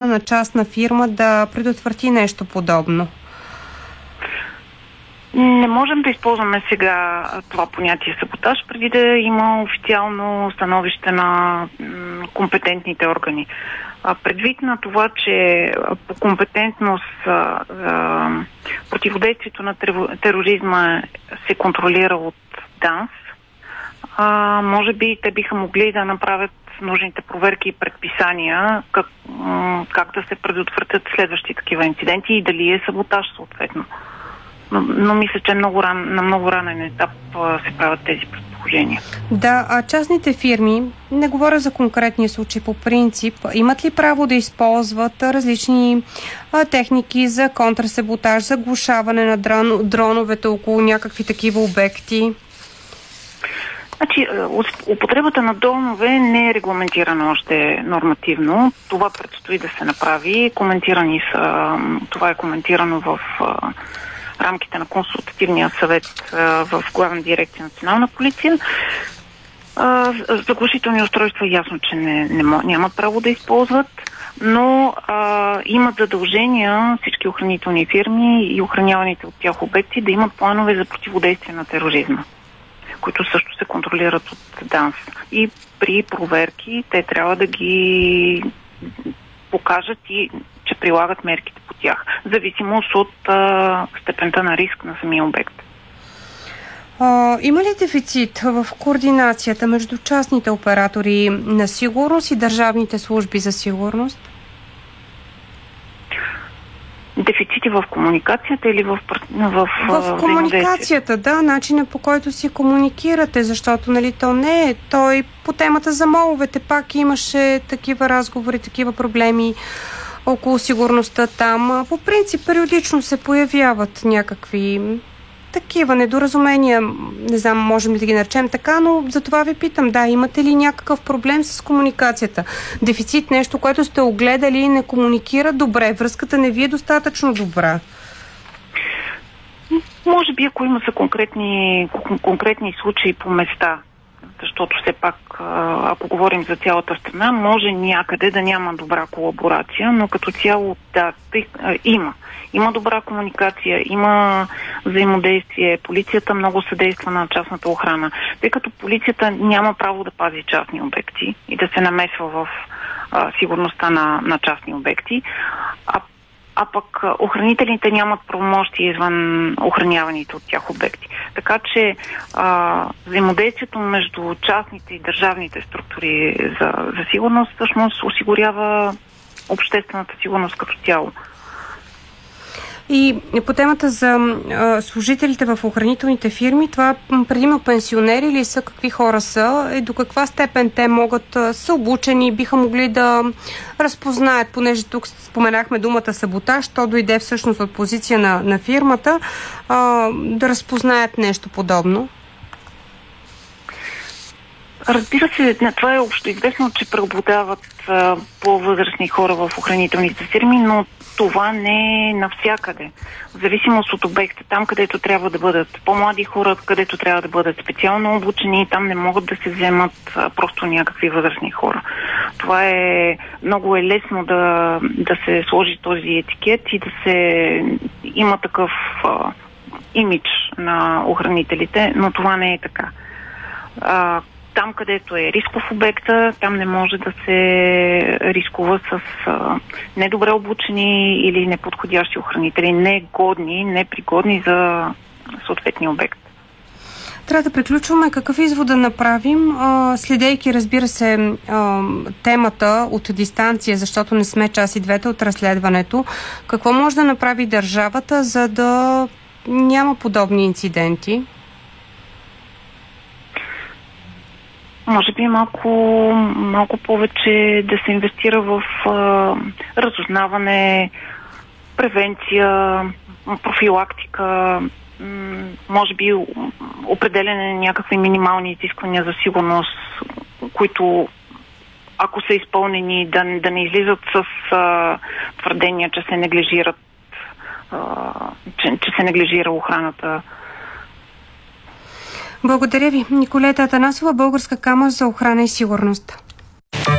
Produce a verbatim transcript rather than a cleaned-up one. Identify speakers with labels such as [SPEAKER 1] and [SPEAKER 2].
[SPEAKER 1] на частна фирма да предотврати нещо подобно?
[SPEAKER 2] Не можем да използваме сега това понятие саботаж, преди да има официално становище на компетентните органи. Предвид на това, че по компетентност противодействието на тероризма се контролира от ДАНС, може би те биха могли да направят нужните проверки и предписания как, как да се предотвратят следващи такива инциденти и дали е саботаж съответно. Но, но мисля, че много ран, на много ранен етап а, се правят тези предположения.
[SPEAKER 1] Да, а частните фирми, не говоря за конкретния случай по принцип, имат ли право да използват различни а, техники за контрасаботаж, за глушаване на дрон, дроновете около някакви такива обекти?
[SPEAKER 2] Значи, употребата на дронове не е регламентирана още нормативно. Това предстои да се направи. Коментирани са, това е коментирано в рамките на консултативния съвет в Главна дирекция Национална полиция. Заглушителни устройства ясно, че не, не, нямат право да използват, но а, имат задължения всички охранителни фирми и охраняваните от тях обекти да имат планове за противодействие на тероризма, които също се контролират от ДАНС. И при проверки те трябва да ги покажат и че прилагат мерките по тях, в зависимост от а, степента на риск на самия обект.
[SPEAKER 1] А, има ли дефицит в координацията между частните оператори на сигурност и държавните служби за сигурност?
[SPEAKER 2] Дефицити в комуникацията или в в,
[SPEAKER 1] в комуникацията, да, начинът по който си комуникирате, защото нали, то не е. Той по темата за моловете пак имаше такива разговори, такива проблеми около сигурността там. По принцип, периодично се появяват някакви такива недоразумения, не знам, можем ли да ги наречем така, но за това ви питам, да, имате ли някакъв проблем с комуникацията? Дефицит, нещо, което сте огледали и не комуникира добре, връзката не ви е достатъчно добра?
[SPEAKER 2] Може би, ако има са конкретни, конкретни случаи по места, защото все пак, ако говорим за цялата страна, може някъде да няма добра колаборация, но като цяло да, тъй, има. Има добра комуникация, има взаимодействие. Полицията много съдейства на частната охрана, тъй като полицията няма право да пази частни обекти и да се намесва в а, сигурността на, на частни обекти, а а пък охранителите нямат правомощи извън охраняваните от тях обекти. Така че а, взаимодействието между частните и държавните структури за, за сигурност всъщност осигурява обществената сигурност като цяло.
[SPEAKER 1] И по темата за а, служителите в охранителните фирми, това предимно пенсионери ли са, какви хора са и до каква степен те могат, а, са обучени, биха могли да разпознаят, понеже тук споменахме думата саботаж, то дойде всъщност от позиция на, на фирмата, а, да разпознаят нещо подобно?
[SPEAKER 2] Разбира се, това е общо известно, че преобладават а, по-възрастни хора в охранителните фирми, но това не е навсякъде. В зависимост от обекта, там където трябва да бъдат по-млади хора, където трябва да бъдат специално обучени, там не могат да се вземат а, просто някакви възрастни хора. Това е много е лесно да, да се сложи този етикет и да се има такъв а, имидж на охранителите, но това не е така. А, Там, където е рисков обекта, там не може да се рискува с а, недобре обучени или неподходящи охранители, негодни, непригодни за съответния обект.
[SPEAKER 1] Трябва да приключваме. Какъв извод да направим, а, следейки, разбира се, а, темата от дистанция, защото не сме час и двете от разследването. Какво може да направи държавата, за да няма подобни инциденти?
[SPEAKER 2] Може би малко, малко повече да се инвестира в а, разузнаване, превенция, профилактика, м- може би определене на някакви минимални изисквания за сигурност, които, ако са изпълнени, да, да не излизат с а, твърдения, че се неглижират, а, че, че се неглижира охраната.
[SPEAKER 1] Благодаря ви. Николета Атанасова, Българска камара за охрана и сигурност.